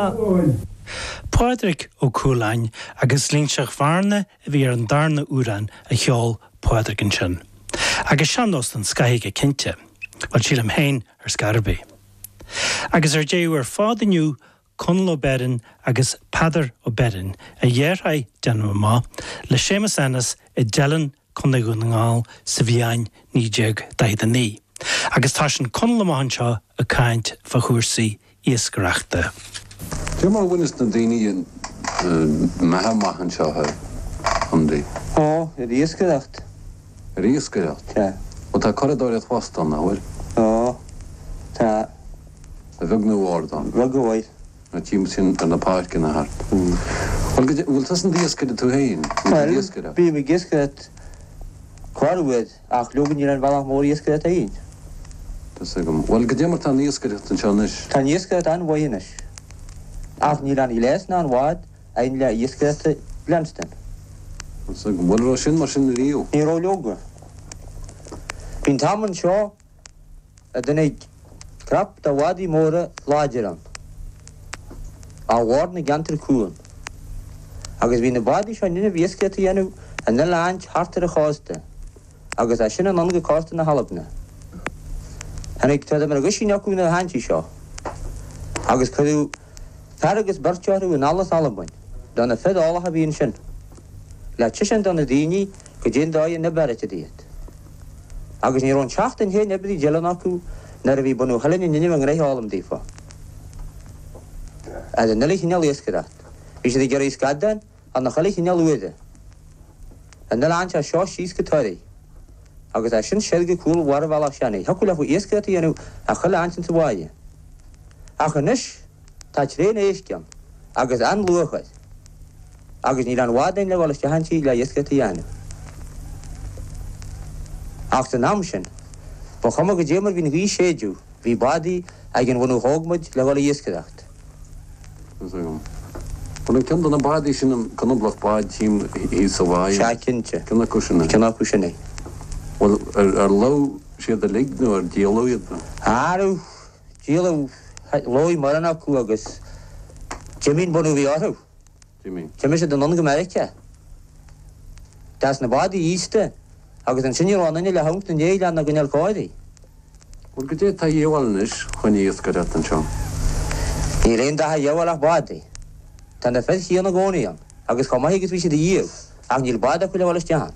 Pádraig ó Cúlainn agus líonseach bharna a bhí ar an darna úran a cheol Pádraig an sin. Agus seanos an scaigh cinnte, bhil síl am hain ar Scarabee. Agus ar déú ar fád iniu Conal ó Berin agus Padar ó Berin a dhéarthaid denú má le sémas anas i delan Connaigún ngáil sa bhíain 19 agus tá sin Conal amháin seo a caint fa chúrsaí iascareachta. Gemar winnis na daoine in mahamachan seo chundí. Ó, iascareacht. Iascareacht? Tá. Og tá corridóir chwastan na bhfuil? Ó, tá. A bhig na bhórdan? Bhig bhhaid. Na tíim sin ar na páirce na hart. Bhfuil tas an iascareacht tú hain? Bí mi iascareacht chwarúid ach lugan ar an bhealach mór iascareacht hain. Bhfuil go démar tá iascareacht an seanis? Tá iascareacht an bhainis. Ach ní an iles ná an bhád ein le iascareacht blanstan. Bhfuil rá sin mar sin ríú? Ní rá leoga. Bhín taman seo a dynnig crap da wadi móra láidiran. A bhhar na gantar cúan. Agus bhí na bádi seo nina iascareacht dhéanú a na láint hartar a chásta. Agus a sin an anga cásta na halabna. Hannig tuad mar a gusí neacú na hántí seo. Agus cadú Faragus bartearú in alles alabain, dan a fed álacha bhíon sin. Le tisin don na daoine go dén dáid na berite díad. Agus ní rón teachtain hé nebadí dealan acu nar a bhí bunú chalan in nnim an réith álam dífa. A da nulig hinel iascareacht. Bhí sé gur iscadan an na chalig hinel uide. A nil aint a seo síos go toirí. Agus a sin seilge cúil war a bhealach seanna. Thacú le fu iascareacht dhéanú a chaile aint an bhaide. Ach anis tá tréna éiscean, agus an luachad. Agus ní an bhádain le bhlas tehantí le iascareacht dhéanú. Ach san am sin, ba chuma go démar bhín ghí séidú, bhí bádaí ag an bhunú thógmuid le bhla iascareacht. Bhfuil an ceann na bádaí sin an cnoblach báid tím í sa bhaid? Se cinnte. Cinna cúisina? Cinna cúisina. Bhfuil ar lo siad a lignú ar díalúiad? Áru, díalú lói mar an acu agus Jimín bunú bhí orthú. Jimmy sé don anga America. Tás na bádaí íste, agus an sinne ránaine le hamt na néile na gneal cáidaí. Bhfuil go dé tá dhéhhailnis chuin iascareacht an seo? Í réon datha dhéhhailach bádaí. Tá na fed chéanna gcónaíon, agus chomaithe bhí sé de díomh, ach níl báda chu le bhlas teán.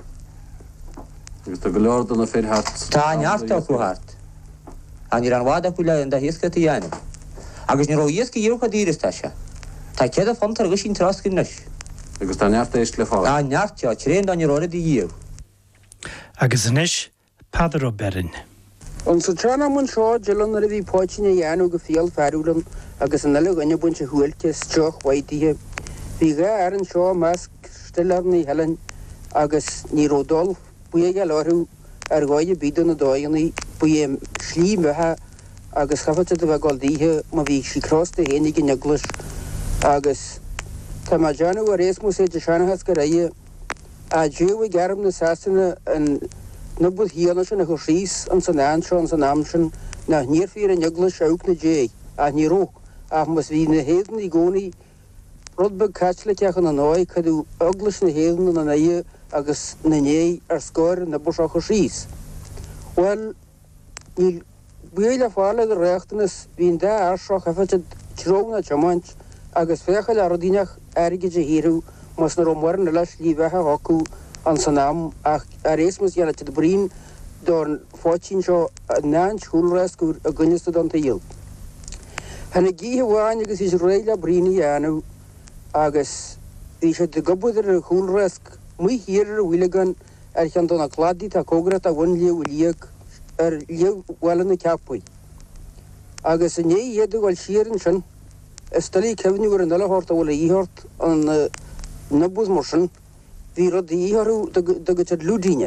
Agus tá go leor don na fér hart? Tá neartta acu hart. A níl an bháda chu le an da iascareacht dhéanú. Agus ní ró iasca dhéocha díras se. Tá cead a fantar agus sin trascin nes. Agus tá neartta éist le fáil? Tá neartta, tréon da ní róna di díomh. Agus inis Padar ó Berin. An sa trana mun seo dealan ar a bhí páitina dhéanú go fial ferúlan agus an eile gine buinte thuailte streoch waidíthe. Bhí ga ar an seo measc stilar na helan agus ní ródol buige láthú ar gáide bídan na dáannaí buí slí methe agus chafate a bheith gáildíthe má bhí sí crosta hénig in neglas agus tá má deanú a rééis mú sé de seanachas go raige a dúha gearm na sásanna an nubud híanana sin a chu sís an san anseo an san amsin na níorfír a neglas seúg na dé a ní róg ach mas bhí na héan í gcónaí rudbeg caitla teachan na náid cadú aglas na héan na naige agus na né ar scóir na busa chu sís. Well, ní buile fála a reachtanas bhín de arseo chafate tróna temáint agus féchail ar díneach airige de híú mas na romhar na leis líbhethe acu an san nám ach a rééismas dhéanana de brín don fátín seo a náint chúlreiscú a gcuinesta don taíal. Hanna gíthe bháin agus is réile brína dhéanú agus bhí sé de gobuidir a chúlreisc muy hir bhuiilegan ar chean donna chladí tá cógrat a bhain léú líag ar léhhile na ceappaí. Agus a né iad bhil siaran sin stalí cehniú ar an eilehort a bhfuil íhort an nabús mar sin bhí rud íharú do go tead lúdíine.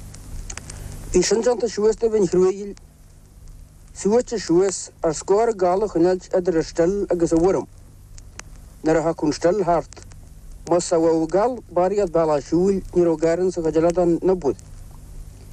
Bhí sin seanta siúasta bhain chruúil suaite siúas ar scóir gála chuneid idir a stel agus a bhuam. Nar a chun stel hart. Mas a bhfuil gal bariad bailá siúil ní ó garan sa go dead an nabúd.